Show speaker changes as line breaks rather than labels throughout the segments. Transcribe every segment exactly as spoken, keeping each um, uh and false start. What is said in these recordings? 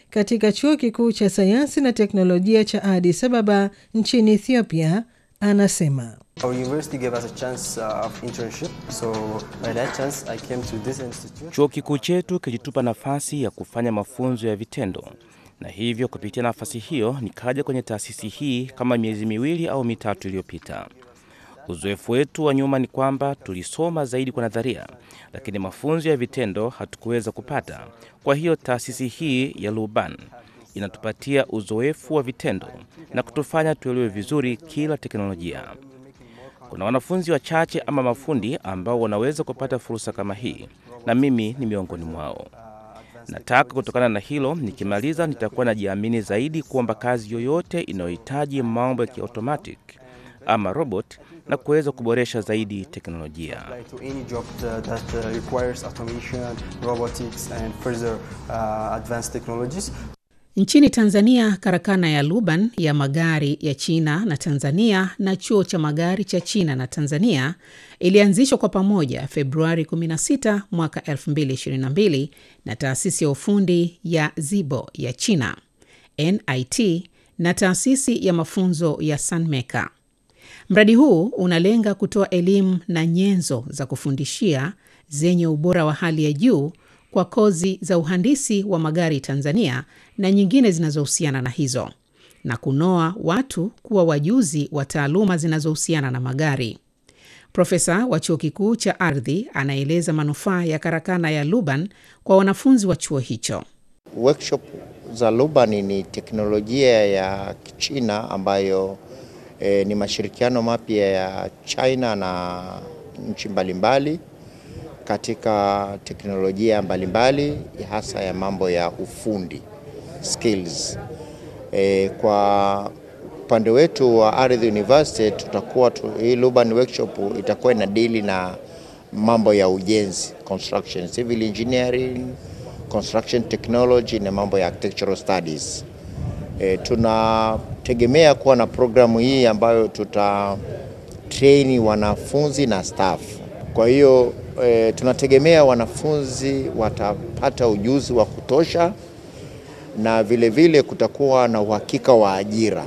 katika chuo kikuu cha sayansi na teknolojia cha Addis Ababa nchini Ethiopia anasema,
Our university gave us a chance uh, of internship. So by that chance I came to this institute.
Chuo kikuu chetu kilitupa nafasi ya kufanya mafunzo ya vitendo. Na hivyo kupitia nafasi hiyo nikaja kwenye taasisi hii kama miezi miwili au mitatu iliyopita. Uzoefu wetu wa nyuma ni kwamba tulisoma zaidi kwa nadharia, lakini mafunzo ya vitendo hatukuweza kupata. Kwa hiyo taasisi hii ya Luban inatupatia uzoefu wa vitendo na kutufanya tuelewe vizuri kila teknolojia. Kuna wanafunzi wachache ama mafundi ambao wanaweza kupata fursa kama hii, na mimi ni miongoni mwao. Nataka kutokana na hilo, nikimaliza nitakuwa najiamini zaidi kuomba kazi yoyote inayohitaji mambo ya kiautomatic ama robot na kuweza kuboresha zaidi teknolojia.
Nchini Tanzania, karakana ya Luban ya magari ya China na Tanzania na chuo cha magari cha China na Tanzania ilianzishwa kwa pamoja Februari kumi na sita mwaka elfu mbili ishirini na mbili na taasisi ya ufundi ya Zibo ya China, N I T na taasisi ya mafunzo ya Sanmeka. Mradi huu unalenga kutoa elimu na nyenzo za kufundishia zenye ubora wa hali ya juu kwa kozi za uhandisi wa magari Tanzania na nyingine zinazohusiana na hizo, na kunoa watu kuwa wajuzi wa taaluma zinazohusiana na magari. Profesa wa chuo kikuu cha ardhi anaeleza manufaa ya karakana ya Luban kwa wanafunzi wa chuo hicho.
Workshop za Luban ni teknolojia ya Kichina ambayo e, ni mashirikiano mapya ya China na nchi mbalimbali katika teknolojia mbalimbali hasa ya mambo ya ufundi skills. E, kwa upande wetu wa Ardhi University tutakuwa tu, hii Luban workshop itakuwa inadili na mambo ya ujenzi, construction, civil engineering, construction technology na mambo ya architectural studies. E, tunategemea kuwa na programu hii ambayo tuta train wanafunzi na staff. Kwa hiyo e, tunategemea wanafunzi watapata ujuzi wa kutosha na vile vile kutakuwa na uhakika wa ajira.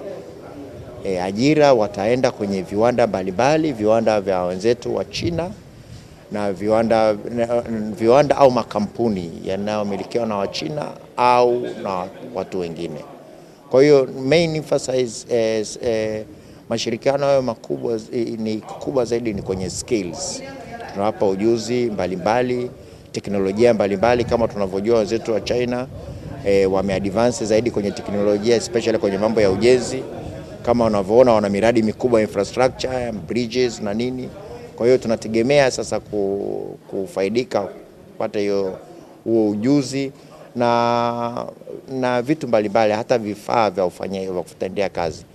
E, ajira wataenda kwenye viwanda mbalimbali, viwanda vya wenzetu wa China na viwanda viwanda au makampuni yanayomilikiwa na Wachina au na watu wengine. Kwa hiyo main emphasis is eh, mashirikiano hayo makubwa ni kubwa zaidi ni kwenye skills. Tunawapa ujuzi mbalimbali, teknolojia mbalimbali kama tunavyojua wenzetu wa China eh, wameadvance zaidi kwenye teknolojia especially kwenye mambo ya ujenzi. Kama unavyoona wana miradi mikubwa infrastructure, bridges na nini. Kwa hiyo tunategemea sasa kufaidika kupata hiyo huo ujuzi na na vitu mbalimbali hata vifaa vya ufanyia vya kutendea kazi.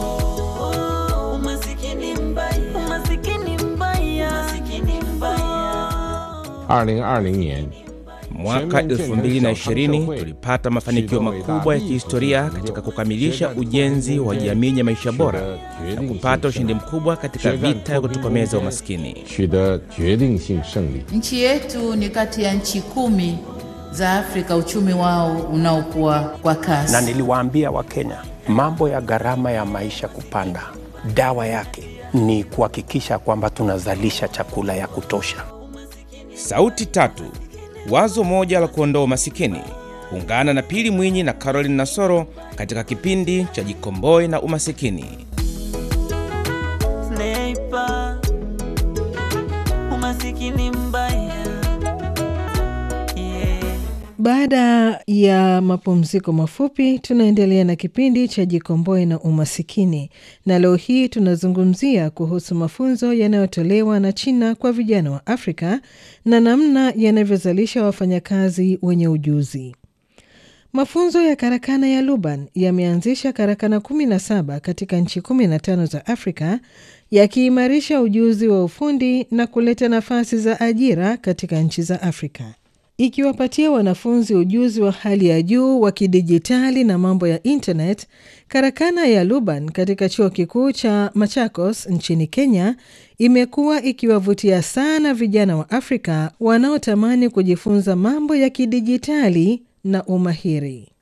Mwaka elfu mbili na ishirini tulipata mafanikio makubwa ya kihistoria katika kukamilisha ujenzi wa jamii ya maisha bora na kupata ushindi mkubwa katika vita ya kutokomeza umaskini.
Nchi yetu ni kati ya nchi kumi za Afrika uchumi wao unaokuwa kwa kasi.
Na niliwaambia wa Kenya, mambo ya gharama ya maisha kupanda, dawa yake ni kuhakikisha kwamba tunazalisha chakula ya kutosha.
Sauti tatu, wazo moja la kuondoa umasikini. Ungana na Pili Mwinyi na Caroline Nasoro katika kipindi cha Jikomboe na Umasikini.
Sniper, umasikini mbaya.
Baada ya mapumziko mafupi, tunaendelea na kipindi cha Jikomboe na Umasikini. Na leo hii tunazungumzia kuhusu mafunzo yanayotolewa na China kwa vijana wa Afrika na namna yanavyozalisha wafanyakazi wenye ujuzi. Mafunzo ya karakana ya Luban yameanzisha karakana kumi na saba katika nchi kumi na tano za Afrika, yakiimarisha ujuzi wa ufundi na kuleta nafasi za ajira katika nchi za Afrika. Ikiwapatia wanafunzi ujuzi wa hali ya juu wa kidijitali na mambo ya internet, karakana ya Luban katika chuo kikuu cha Machakos nchini Kenya imekuwa ikiwavutia sana vijana wa Afrika wanaotamani kujifunza mambo ya kidijitali na umahiri.